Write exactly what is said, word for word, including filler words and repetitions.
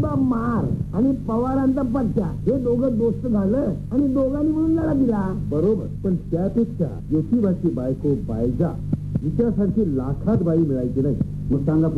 बापूचा मार आणि पवारांचा पट्ट्या हे दोघं दोस्त झालं आणि दोघांनी म्हणून लढा दिला. बरोबर, पण त्यापेक्षा ज्योतिबाची बायको बायजा हिच्यासारखी लाखात बाई मिळायची नाही. मग सांगा